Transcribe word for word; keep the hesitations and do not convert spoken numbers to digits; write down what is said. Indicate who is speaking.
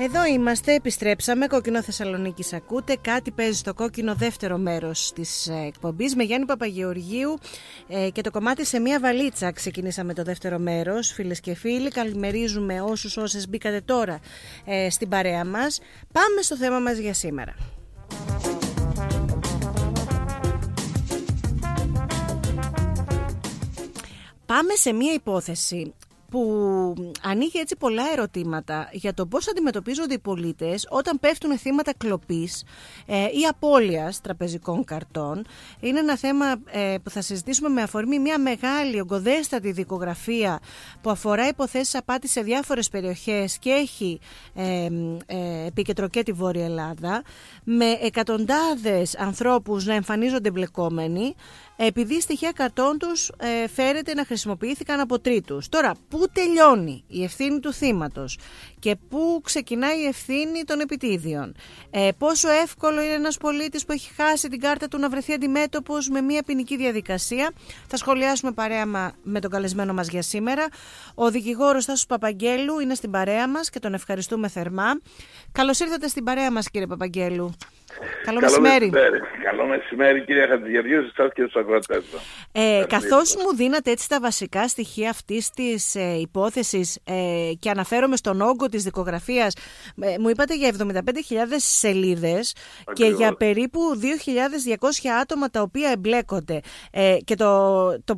Speaker 1: Εδώ είμαστε, επιστρέψαμε. Κόκκινο Θεσσαλονίκης ακούτε. Κάτι παίζει στο κόκκινο, δεύτερο μέρος της εκπομπής με Γιάννη Παπαγεωργίου ε, και το κομμάτι σε μία βαλίτσα. Ξεκινήσαμε το δεύτερο μέρος. Φίλες και φίλοι, καλημερίζουμε όσους όσες μπήκατε τώρα ε, στην παρέα μας. Πάμε στο θέμα μας για σήμερα. Πάμε σε μία υπόθεση που ανοίγει έτσι πολλά ερωτήματα για το πώς αντιμετωπίζονται οι πολίτες όταν πέφτουν θύματα κλοπής ε, ή απώλειας τραπεζικών καρτών. Είναι ένα θέμα ε, που θα συζητήσουμε με αφορμή μια μεγάλη ογκωδέστατη δικογραφία που αφορά υποθέσεις απάτης σε διάφορες περιοχές και έχει ε, ε, επίκεντρο και τη Βόρεια Ελλάδα, με εκατοντάδες ανθρώπους να εμφανίζονται μπλεκόμενοι επειδή στοιχεία καρτών τους ε, φέρεται να χρησιμοποιήθηκαν από τρίτους. Τώρα, πού τελειώνει η ευθύνη του θύματος και πού ξεκινάει η ευθύνη των επιτίδιων? Ε, πόσο εύκολο είναι ένας πολίτης που έχει χάσει την κάρτα του να βρεθεί αντιμέτωπος με μια ποινική διαδικασία? Θα σχολιάσουμε παρέα με τον καλεσμένο μας για σήμερα. Ο δικηγόρος Τάσος Παπαγγέλου είναι στην παρέα μας και τον ευχαριστούμε θερμά. Καλώς ήρθατε στην παρέα μας, κύριε Παπαγγέλου. Καλό, Καλό μεσημέρι.
Speaker 2: μεσημέρι. Καλό μεσημέρι, κύριε Χατζηγεωργίου, σε εσάς και στους ακροατές.
Speaker 1: Ε, καθώς μου δίνατε έτσι τα βασικά στοιχεία αυτής της ε, υπόθεσης ε, και αναφέρομαι στον όγκο της δικογραφίας, ε, μου είπατε για εβδομήντα πέντε χιλιάδες σελίδες και για περίπου δύο χιλιάδες διακόσια άτομα τα οποία εμπλέκονται. Ε, και το, το